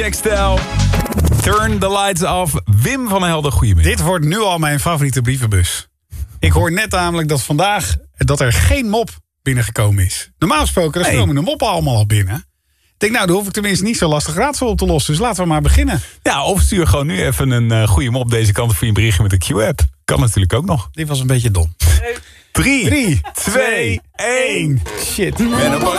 Textile. Turn the lights off. Wim van Helden, goedemiddag. Dit wordt nu al mijn favoriete brievenbus. Ik hoor net namelijk dat vandaag dat er geen mop binnengekomen is. Normaal gesproken, dan komen de moppen allemaal al binnen. Ik denk, nou, daar hoef ik tenminste niet zo lastig raadsel op te lossen. Dus laten we maar beginnen. Ja, of stuur gewoon nu even een goede mop deze kant voor je berichtje met de Q-app. Kan natuurlijk ook nog. Dit was een beetje dom. 3, 2, 1. Shit. Ben op